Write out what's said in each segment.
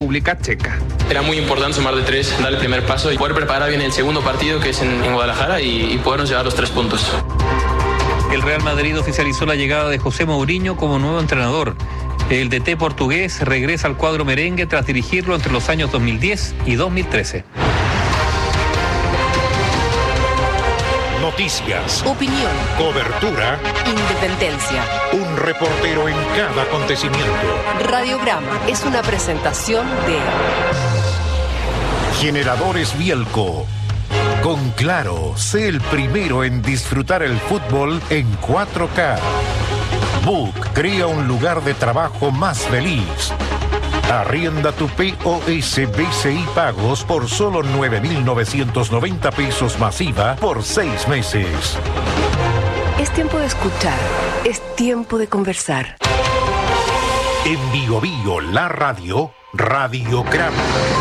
República Checa. Era muy importante sumar de 3, dar el primer paso y poder preparar bien el segundo partido, que es en Guadalajara, y podernos llevar los 3 puntos. El Real Madrid oficializó la llegada de José Mourinho como nuevo entrenador. El DT portugués regresa al cuadro merengue tras dirigirlo entre los años 2010 y 2013. Noticias, opinión, cobertura, independencia. Un reportero en cada acontecimiento. Radiograma es una presentación de Generadores Bielco. Con Claro, sé el primero en disfrutar el fútbol en 4K. Book crea un lugar de trabajo más feliz. Arrienda tu POS BCI Pagos por solo 9.990 pesos masiva por 6 meses. Es tiempo de escuchar, es tiempo de conversar. En Bio Bio, la radio, Radiograma.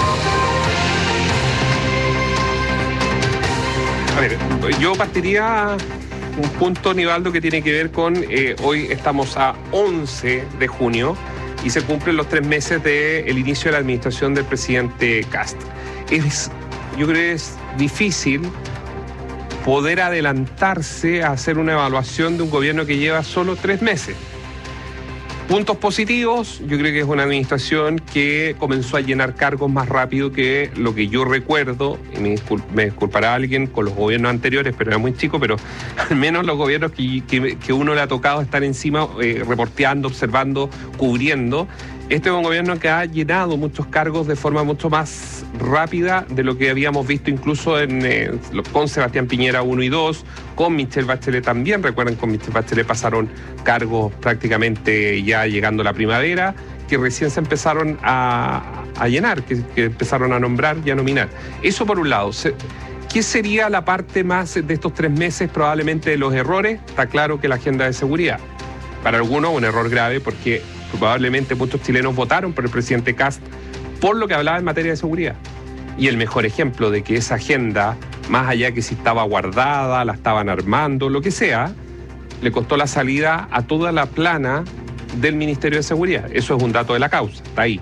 A ver, yo partiría un punto, Nivaldo, que tiene que ver con hoy estamos a 11 de junio y se cumplen los 3 meses del inicio de la administración del presidente Kast. Yo creo que es difícil poder adelantarse a hacer una evaluación de un gobierno que lleva solo 3 meses. Puntos positivos, yo creo que es una administración que comenzó a llenar cargos más rápido que lo que yo recuerdo, y me disculpará alguien con los gobiernos anteriores, pero era muy chico, pero al menos los gobiernos que uno le ha tocado estar encima, reporteando, observando, cubriendo. Este es un gobierno que ha llenado muchos cargos de forma mucho más rápida de lo que habíamos visto incluso con Sebastián Piñera 1 y 2, con Michelle Bachelet también. Recuerden, con Michelle Bachelet pasaron cargos prácticamente ya llegando la primavera, que recién se empezaron a llenar, que empezaron a nombrar y a nominar. Eso por un lado. ¿Qué sería la parte más de estos 3 meses probablemente de los errores? Está claro que la agenda de seguridad. Para algunos un error grave porque probablemente muchos chilenos votaron por el presidente Kast por lo que hablaba en materia de seguridad. Y el mejor ejemplo de que esa agenda, más allá que si estaba guardada, la estaban armando, lo que sea, le costó la salida a toda la plana del Ministerio de Seguridad. Eso es un dato de la causa, está ahí.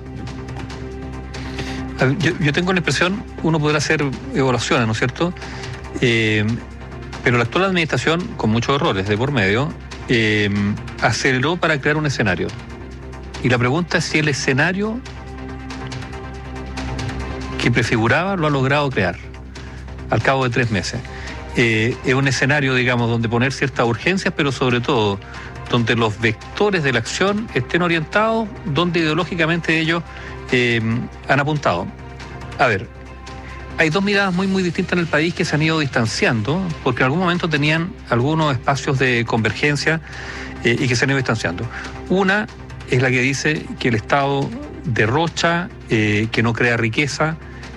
Yo tengo la impresión, uno podrá hacer evaluaciones, ¿no es cierto? Pero la actual administración, con muchos errores de por medio, aceleró para crear un escenario. Y la pregunta es si el escenario que prefiguraba lo ha logrado crear al cabo de 3 meses. Es un escenario, digamos, donde poner ciertas urgencias, pero sobre todo donde los vectores de la acción estén orientados, donde ideológicamente ellos han apuntado. A ver, hay 2 miradas muy, muy distintas en el país que se han ido distanciando, porque en algún momento tenían algunos espacios de convergencia y que se han ido distanciando. Una es la que dice que el Estado derrocha, que no crea riqueza,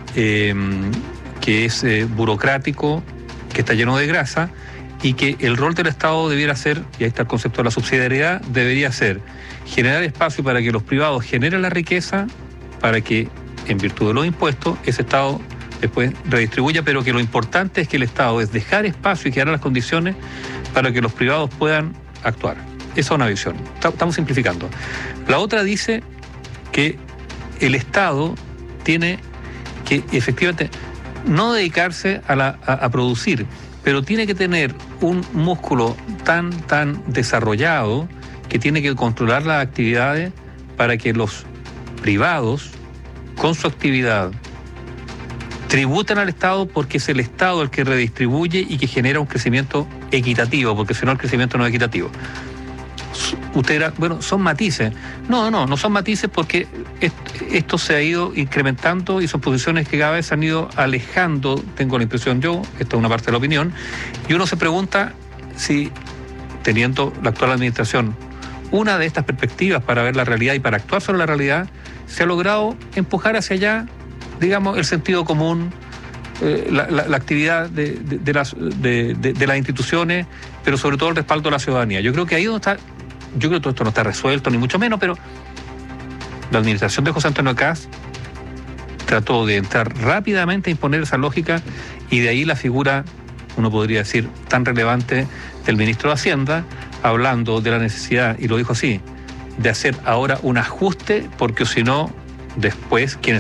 que es burocrático, que está lleno de grasa, y que el rol del Estado debiera ser, y ahí está el concepto de la subsidiariedad, debería ser generar espacio para que los privados generen la riqueza, para que, en virtud de los impuestos, ese Estado después redistribuya, pero que lo importante es que el Estado es dejar espacio y crear las condiciones para que los privados puedan actuar. Esa es una visión. Estamos simplificando. La otra dice que el Estado tiene que efectivamente no dedicarse a producir, pero tiene que tener un músculo tan desarrollado que tiene que controlar las actividades para que los privados, con su actividad, tributen al Estado, porque es el Estado el que redistribuye y que genera un crecimiento equitativo, porque si no el crecimiento no es equitativo. Usted dirá, bueno, son matices. No son matices, porque esto se ha ido incrementando y son posiciones que cada vez se han ido alejando, tengo la impresión yo, esta es una parte de la opinión, y uno se pregunta si, teniendo la actual administración una de estas perspectivas para ver la realidad y para actuar sobre la realidad, se ha logrado empujar hacia allá, digamos, el sentido común, la actividad de las instituciones, pero sobre todo el respaldo de la ciudadanía. Yo creo que ahí donde está, yo creo que todo esto no está resuelto, ni mucho menos, pero la administración de José Antonio Kast trató de entrar rápidamente a imponer esa lógica, y de ahí la figura, uno podría decir, tan relevante del ministro de Hacienda, hablando de la necesidad, y lo dijo así, de hacer ahora un ajuste, porque si no, después quienes